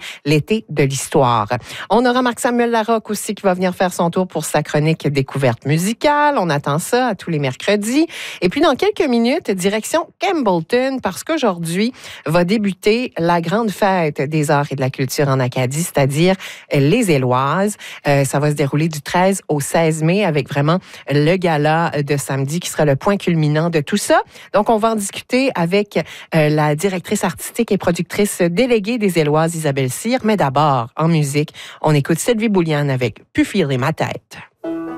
l'été de l'histoire. On aura Marc-Samuel Larocque aussi qui va venir faire son tour pour sa chronique découverte musicale. On attend ça à tous les mercredis. Et puis, dans quelques minutes, direction Campbellton, parce qu'aujourd'hui va débuter la grande fête des arts et de la culture en Acadie, c'est-à-dire les Éloises. Ça va se dérouler du 13 au 16 mai avec vraiment le gala de samedi qui sera le point culminant de tout ça. Donc, on va en discuter avec la directrice artistique et productrice déléguée des Éloises, Isabelle Cyr. Mais d'abord, en musique, on écoute Sylvie Bouliane avec « Pu filer ma tête ».